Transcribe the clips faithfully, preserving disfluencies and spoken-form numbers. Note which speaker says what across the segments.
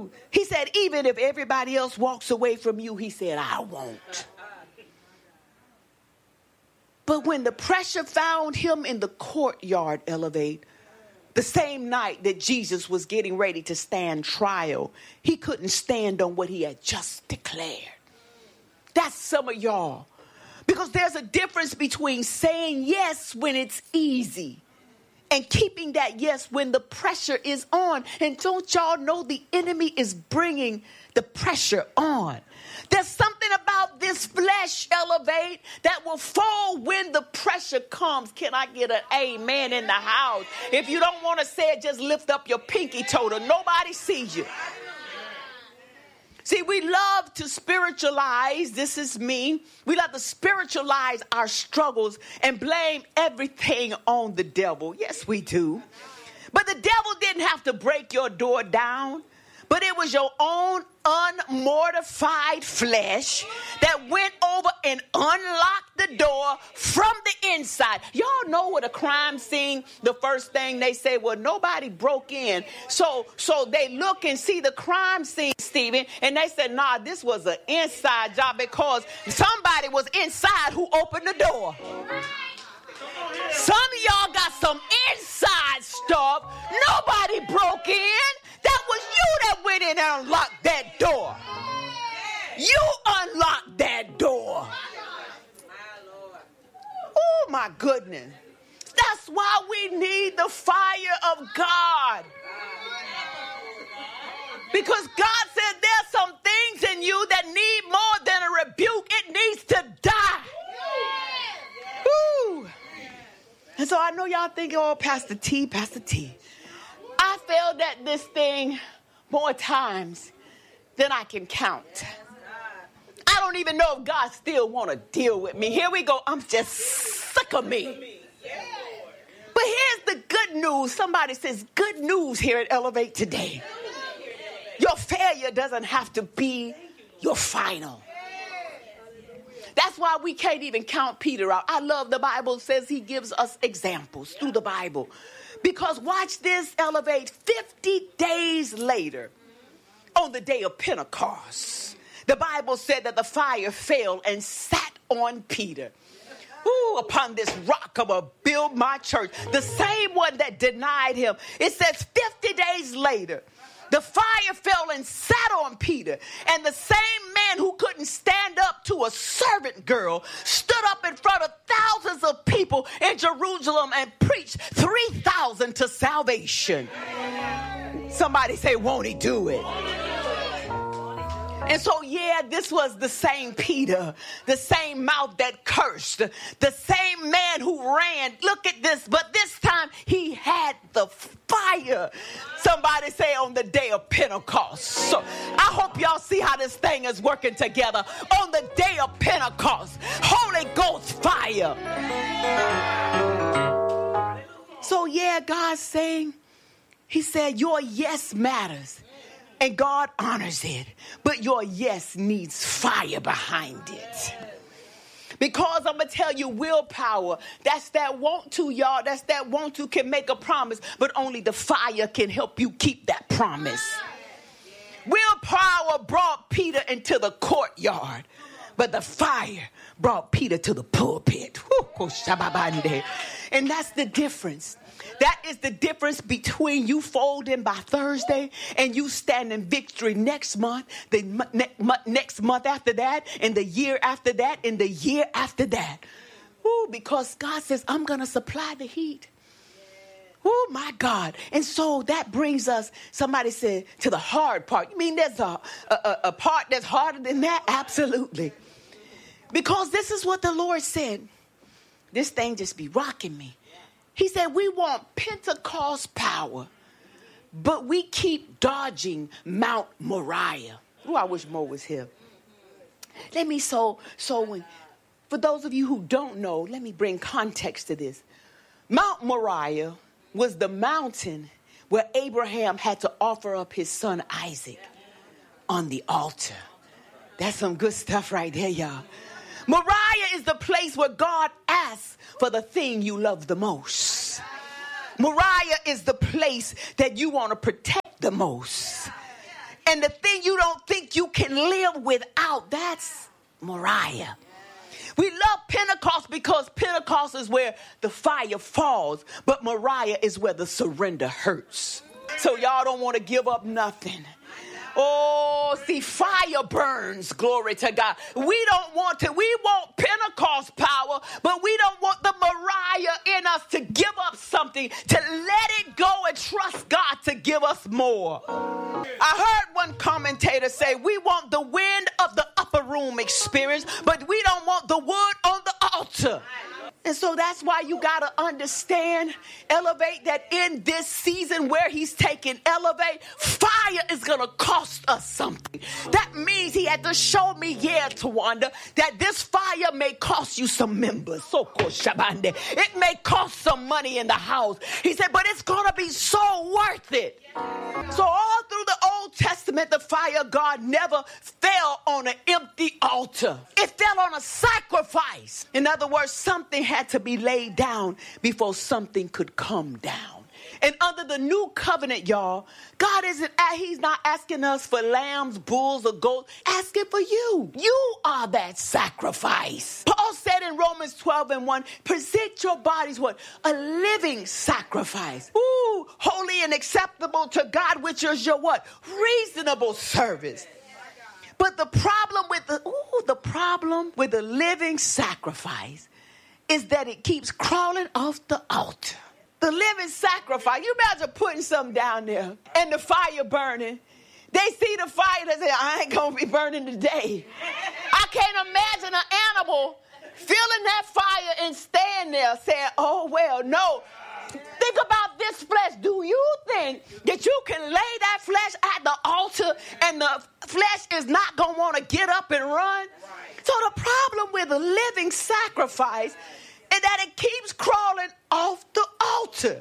Speaker 1: Woo. He said, even if everybody else walks away from you, he said, I won't. But when the pressure found him in the courtyard, Elevate, the same night that Jesus was getting ready to stand trial, he couldn't stand on what he had just declared. That's some of y'all. Because there's a difference between saying yes when it's easy and keeping that yes when the pressure is on. And don't y'all know the enemy is bringing the pressure on? There's something about this flesh, Elevate, that will fall when the pressure comes. Can I get an amen in the house? If you don't want to say it, just lift up your pinky toe to nobody sees you. See, we love to spiritualize, this is me, we love to spiritualize our struggles and blame everything on the devil. Yes, we do. But the devil didn't have to break your door down. But it was your own unmortified flesh that went over and unlocked the door from the inside. Y'all know what a crime scene, the first thing they say, well, nobody broke in. So so they look and see the crime scene, Stephen, and they said, nah, this was an inside job because somebody was inside who opened the door. Some of y'all got some inside stuff. Nobody broke in. That was you that went in and unlocked that door. You unlocked that door. Oh, my goodness. That's why we need the fire of God. Because God said there's some things in you that need more than a rebuke. It needs to die. Woo. And so I know y'all think, oh, Pastor T, Pastor T. I failed at this thing more times than I can count. I don't even know if God still want to deal with me. Here we go. I'm just sick of me. But here's the good news. Somebody says good news here at Elevate today. Your failure doesn't have to be your final. That's why we can't even count Peter out. I love the Bible says he gives us examples through the Bible. Because watch this, Elevate, fifty days later, on the day of Pentecost, the Bible said that the fire fell and sat on Peter. Ooh, upon this rock I will build my church. The same one that denied him. It says fifty days later, the fire fell and sat on Peter. And the same man who couldn't stand up to a servant girl stood up in front of thousands of people in Jerusalem and preached three thousand to salvation. Somebody say, won't he do it? And so, yeah, this was the same Peter, the same mouth that cursed, the same man who ran. Look at this. But this time he had the fire. Somebody say on the day of Pentecost. So I hope y'all see how this thing is working together. On the day of Pentecost, Holy Ghost fire. So, yeah, God's saying, he said, your yes matters. And God honors it. But your yes needs fire behind it. Because I'm going to tell you, willpower, that's that want to, y'all. That's that want to can make a promise. But only the fire can help you keep that promise. Willpower brought Peter into the courtyard. But the fire brought Peter to the pulpit. And that's the difference. That is the difference between you folding by Thursday and you standing victory next month, the ne- next month after that, and the year after that, and the year after that. Ooh, because God says, I'm going to supply the heat. Oh, my God. And so that brings us, somebody said, to the hard part. You mean there's a, a, a part that's harder than that? Absolutely. Because this is what the Lord said. This thing just be rocking me. He said, we want Pentecost power, but we keep dodging Mount Moriah. Oh, I wish Mo was here. Let me, so, so when, for those of you who don't know, let me bring context to this. Mount Moriah was the mountain where Abraham had to offer up his son Isaac on the altar. That's some good stuff right there, y'all. Moriah is the place where God asks for the thing you love the most. Moriah is the place that you want to protect the most. And the thing you don't think you can live without, that's Moriah. We love Pentecost because Pentecost is where the fire falls, but Moriah is where the surrender hurts. So y'all don't want to give up nothing. Oh, see, fire burns, glory to God. We don't want to, we want Pentecost power, but we don't want the Moriah in us to give up something, to let it go and trust God to give us more. I heard one commentator say, we want the wind of the upper room experience, but we don't want the wood on the altar. And so that's why you got to understand, Elevate, that in this season where he's taking Elevate, fire is going to cost us something. That means he had to show me, yeah, Tawanda, that this fire may cost you some members. So Shabande. It may cost some money in the house. He said, but it's going to be so worth it. So all through the Old Testament, the fire of God never fell on an empty altar. It fell on a sacrifice. In other words, something had to be laid down before something could come down. And under the new covenant, y'all, God isn't, he's not asking us for lambs, bulls, or goats. Asking for you. You are that sacrifice. Paul said in Romans twelve and one, present your bodies what? A living sacrifice. Ooh, holy and acceptable to God, which is your what? Reasonable service. But the problem with the, ooh, the problem with the living sacrifice is that it keeps crawling off the altar. The living sacrifice. You imagine putting something down there and the fire burning. They see the fire, they say, I ain't going to be burning today. I can't imagine an animal feeling that fire and staying there saying, oh, well, no. Think about this flesh. Do you think that you can lay that flesh at the altar and the flesh is not going to want to get up and run? So the problem with a living sacrifice is that it keeps crawling off the altar.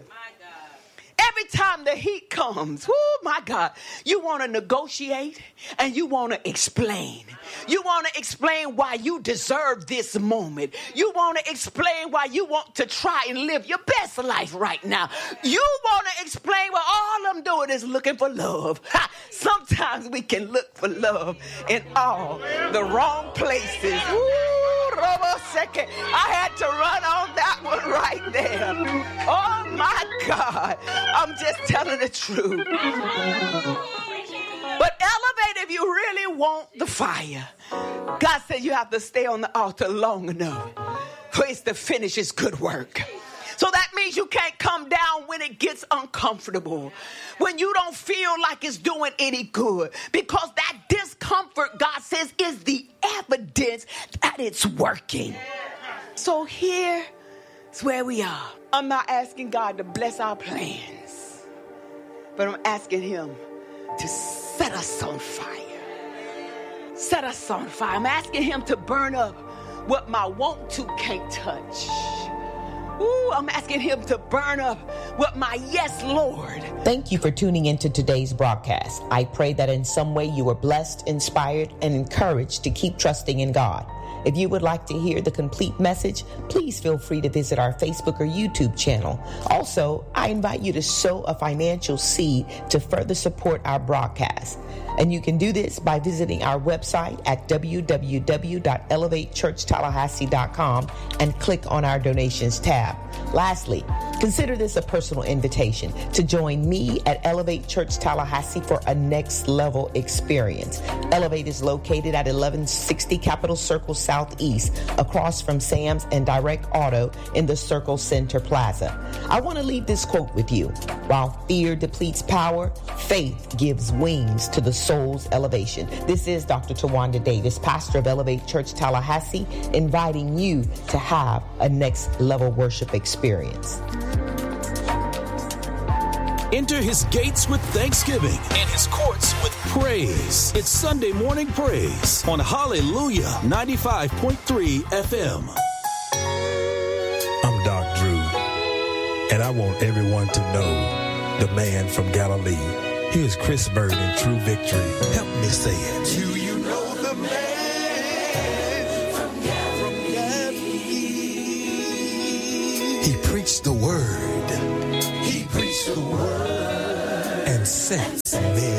Speaker 1: Every time the heat comes, oh my God, you want to negotiate and you want to explain. You want to explain why you deserve this moment. You want to explain why you want to try and live your best life right now. You want to explain why all I'm doing is looking for love. Ha! Sometimes we can look for love in all the wrong places. Ooh. Second. I had to run on that one right there. Oh my God. I'm just telling the truth. But Elevate, if you really want the fire, God said you have to stay on the altar long enough for it to finish its good work. So that means you can't come down when it gets uncomfortable, when you don't feel like it's doing any good, because that discomfort, God says, is the evidence that it's working. So here's where we are. I'm not asking God to bless our plans, but I'm asking him to set us on fire. Set us on fire. I'm asking him to burn up what my want to can't touch. Ooh, I'm asking him to burn up what my yes, Lord.
Speaker 2: Thank you for tuning into today's broadcast. I pray that in some way you were blessed, inspired, and encouraged to keep trusting in God. If you would like to hear the complete message, please feel free to visit our Facebook or YouTube channel. Also, I invite you to sow a financial seed to further support our broadcast. And you can do this by visiting our website at w w w dot elevate church tallahassee dot com and click on our donations tab. Lastly, consider this a personal invitation to join me at Elevate Church Tallahassee for a next level experience. Elevate is located at eleven sixty Capitol Circle Southeast, across from Sam's and Direct Auto in the Circle Center Plaza. I want to leave this quote with you. While fear depletes power, faith gives wings to the soul's elevation. This is Doctor Tawanda Davis, pastor of Elevate Church Tallahassee, inviting you to have a next level worship experience.
Speaker 3: Enter his gates with thanksgiving and his courts with praise. It's Sunday Morning Praise on Hallelujah ninety-five point three F M.
Speaker 4: I'm Doc Drew, and I want everyone to know the man from Galilee. Here's Chris Bird in True Victory. Help me say it.
Speaker 5: Do you know the man from Galilee?
Speaker 4: He preached the word.
Speaker 5: He preached the word
Speaker 4: And set men